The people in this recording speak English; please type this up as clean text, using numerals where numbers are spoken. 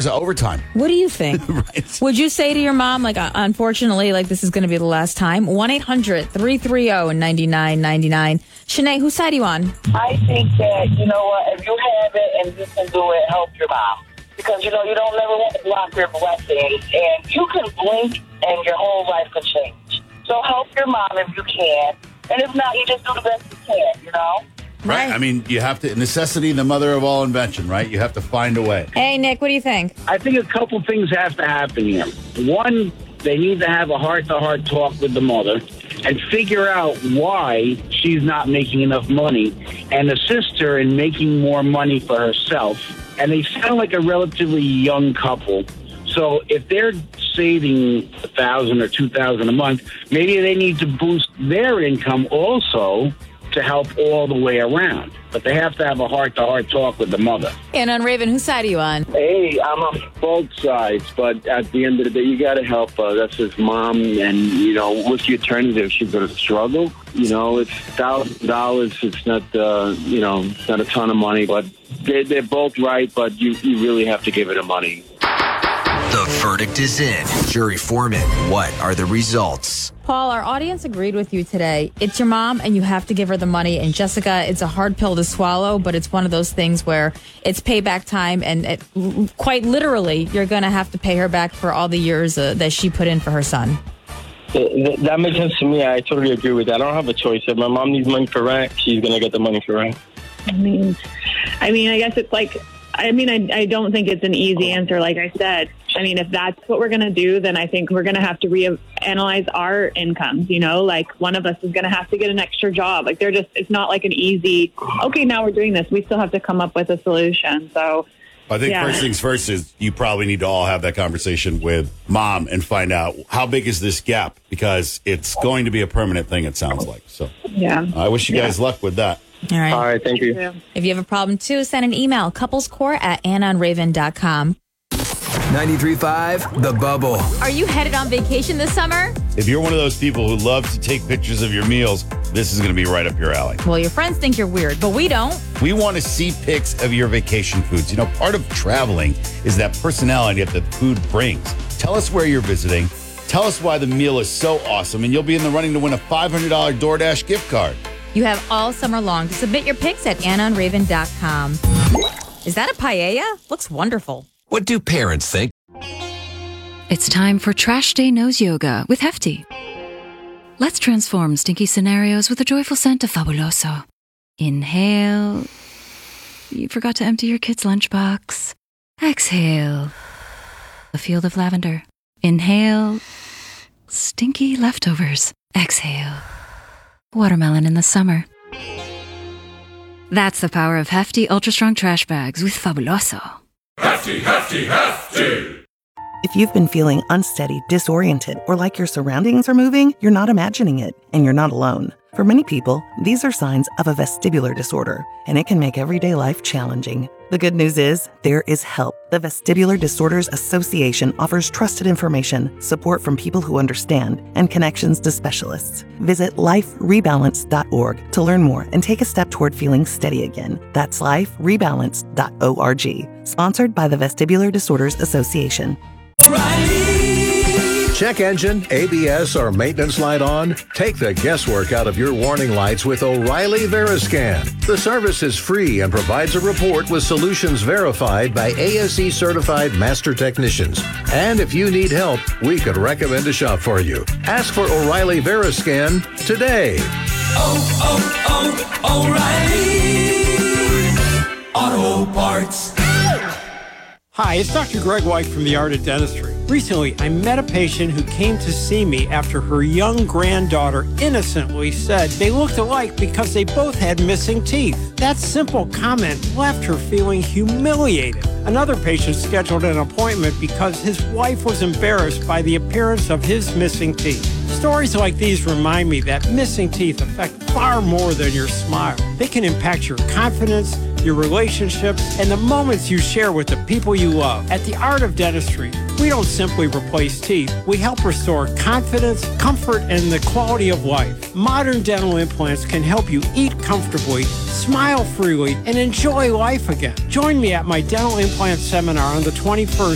of overtime. What do you think? Right. Would you say to your mom, like, unfortunately, like, this is going to be the last time? 1-800-330-9999. Shanae, whose side are you on? I think that, you know what, if you have it and you can do it, help your mom. Because, you know, you don't never want to block your blessings. And you can blink and your whole life could change. So help your mom if you can. And if not, you just do the best you can, you know? Right. I mean, you have to, necessity, the mother of all invention, right? You have to find a way. Hey, Nick, what do you think? I think a couple things have to happen here. One, they need to have a heart-to-heart talk with the mother and figure out why she's not making enough money and assist her in making more money for herself. And they sound like a relatively young couple. So if they're saving $1,000 or $2,000 a month, maybe they need to boost their income also to help all the way around. But they have to have a heart-to-heart talk with the mother. And on Raven, whose side are you on? Hey, I'm on both sides, but at the end of the day, you got to help her. That's his mom, and, you know, what's the alternative? She's going to struggle. You know, it's $1,000. It's not, you know, it's not a ton of money, but they're both right, but you really have to give her the money. The verdict is in. Jury foreman, what are the results? Paul, our audience agreed with you today. It's your mom, and you have to give her the money. And Jessica, it's a hard pill to swallow, but it's one of those things where it's payback time, and quite literally, you're going to have to pay her back for all the years that she put in for her son. That makes sense to me. I totally agree with that. I don't have a choice. If my mom needs money for rent, she's going to get the money for rent. I mean, I guess it's like, I don't think it's an easy answer, like I said. I mean, if that's what we're going to do, then I think we're going to have to reanalyze our incomes, you know, like one of us is going to have to get an extra job. Like it's not like an easy, okay, now we're doing this. We still have to come up with a solution. So I think first things first is you probably need to all have that conversation with mom and find out how big is this gap, because it's going to be a permanent thing, it sounds like. So yeah, I wish you guys luck with that. All right. All right, thank you. If you have a problem, too, send an email, couplescore@AnnOnRaven.com. 93.5 The Bubble. Are you headed on vacation this summer? If you're one of those people who loves to take pictures of your meals, this is going to be right up your alley. Well, your friends think you're weird, but we don't. We want to see pics of your vacation foods. You know, part of traveling is that personality that the food brings. Tell us where you're visiting. Tell us why the meal is so awesome, and you'll be in the running to win a $500 DoorDash gift card. You have all summer long to submit your pics at AnnOnRaven.com. Is that a paella? Looks wonderful. What do parents think? It's time for Trash Day Nose Yoga with Hefty. Let's transform stinky scenarios with a joyful scent of Fabuloso. Inhale. You forgot to empty your kid's lunchbox. Exhale. A field of lavender. Inhale. Stinky leftovers. Exhale. Watermelon in the summer. That's the power of Hefty Ultra Strong Trash Bags with Fabuloso. Hefty, hefty, hefty! If you've been feeling unsteady, disoriented, or like your surroundings are moving, you're not imagining it, and you're not alone. For many people, these are signs of a vestibular disorder, and it can make everyday life challenging. The good news is, there is help. The Vestibular Disorders Association offers trusted information, support from people who understand, and connections to specialists. Visit liferebalance.org to learn more and take a step toward feeling steady again. That's liferebalance.org. Sponsored by the Vestibular Disorders Association. Check engine, ABS, or maintenance light on? Take the guesswork out of your warning lights with O'Reilly Veriscan. The service is free and provides a report with solutions verified by ASE certified master technicians. And if you need help, we could recommend a shop for you. Ask for O'Reilly Veriscan today. O'Reilly Auto Parts. Hi, it's Dr. Greg White from The Art of Dentistry. Recently, I met a patient who came to see me after her young granddaughter innocently said they looked alike because they both had missing teeth. That simple comment left her feeling humiliated. Another patient scheduled an appointment because his wife was embarrassed by the appearance of his missing teeth. Stories like these remind me that missing teeth affect far more than your smile. They can impact your confidence, your relationships, and the moments you share with the people you love. At The Art of Dentistry, we don't simply replace teeth. We help restore confidence, comfort, and the quality of life. Modern dental implants can help you eat comfortably, smile freely, and enjoy life again. Join me at my dental implant seminar on the 21st